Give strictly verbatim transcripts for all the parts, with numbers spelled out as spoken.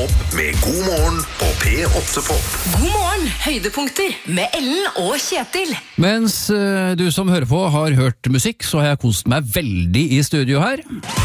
opp med God morgen på P åtte Pop. God morgen, høydepunkter med Ellen og Kjetil. Mens uh, du som hører på har hørt musikk, så har jeg kost meg veldig i studio her.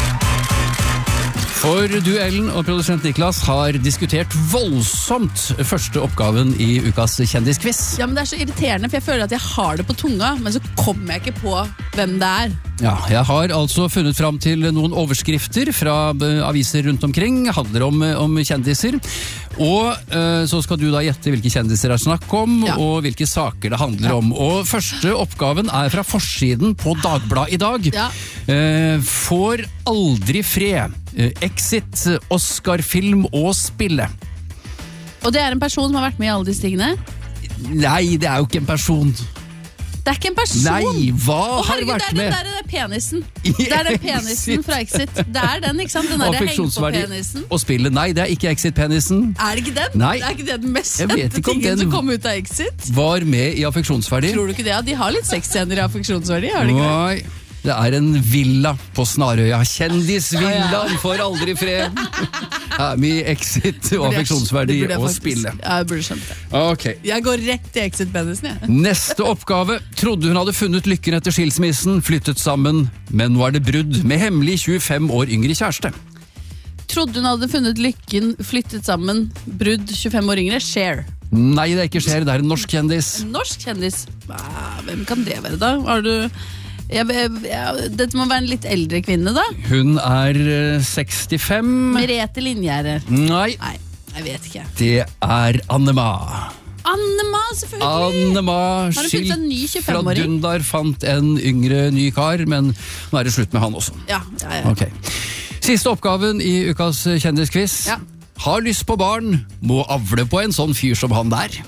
For du, Ellen, og produsent Niklas har diskutert voldsomt første oppgaven i ukas kjendisquiz. Ja, men det er så irriterende, for jeg føler at jeg har det på tunga, men så kommer jeg ikke på hvem det er. Ja, jeg har altså funnet fram til noen overskrifter fra aviser rundt omkring, handler om, om kjendiser, og uh, så skal du da gjette hvilke kjendiser det er snakk om, ja. Og hvilke saker det handler ja. om. Og første oppgaven er fra forsiden på Dagbladet i dag. Ja. Uh, får aldri fred. Uh, Exit, Oscar-film og spille. Og det er en person som har vært med i alle disse tingene? Nei, det er jo ikke en person. Det er ikke en person. Nei, hva Å, har herregud, vært det er med? Den der, det er penisen. Det er den penisen fra Exit. Det er den, ikke sant? Den der heng på penisen. Og spillet, nei, det er ikke Exit-penisen. Er det ikke den? Nei. Det er ikke det den mest kjente tingen som kom ut av Exit? Var med i affeksjonsverdi. Tror du ikke det? De har litt sexscener i affeksjonsverdi, har de ikke det? Nei. Det er en villa på Snarøya. Kjendisvillaen får aldri fred. Ja, med Exit og affeksjonsverdi og spille. Ja, jeg burde skjønt det. Okay. Jeg går rett til Exit-penisen, jeg. Neste oppgave. Trodde hun hadde funnet lykken etter skilsmissen, flyttet sammen, men nå er det brudd med hemmelig tjuefem år yngre kjæreste. Trodde hun hadde funnet lykken, flyttet sammen, brudd tjuefem år yngre, Cher. Nei, det er ikke Cher, det er en norsk kjendis. En norsk kjendis? Hvem kan det være da? Har du... Jeg, jeg, jeg, dette må være en litt eldre kvinne da. Hun er uh, sekstifem. Merete Linjære. Nei. Nei, jeg vet ikke. Det er Annema. Annema, selvfølgelig. Annema, skilt fra Dundar, fant en yngre ny kar, men nå er det slutt med han også. Ja, ja, ja. Okay. Siste oppgaven i ukas kjendisquiz. Ja. Har lyst på barn, må avle på en sånn fyr som han der.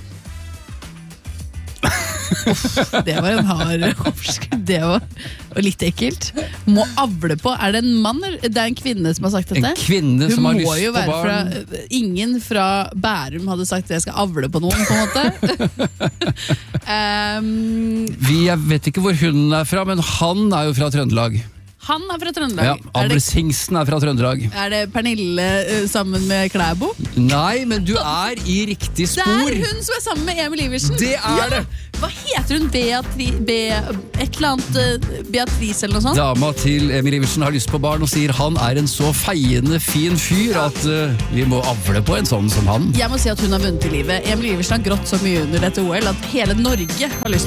Uff, det var en hard overskrift. Det var, var litt ekkelt. Må avle på. Er det en mann eller det er en kvinne som har sagt dette? En kvinne som har lyst på barn. Hun må jo være fra, ingen fra Bærum hadde sagt at jeg skal avle på noen, på en måte. um, Vi, jeg vet ikke hvor hun er fra, men han er jo fra Trøndelag. Han er fra Trøndelag. Ja, Ableshingsten er fra Trøndelag. Er det Pernille uh, sammen med Klæbo? Nei, men du er i riktig spor. Det er hun som er sammen med Emil Iversen. Det er ja. det. Hva heter hun? Beatri, Be, et eller annet uh, Beatrice eller noe sånt? Dama til Emil Iversen har lyst på barn og sier han er en så feiende fin fyr at uh, vi må avle på en sånn som han. Jeg må si at hun har vunnet i livet. Emil Iversen har grått så mye under dette O L at hele Norge har lyst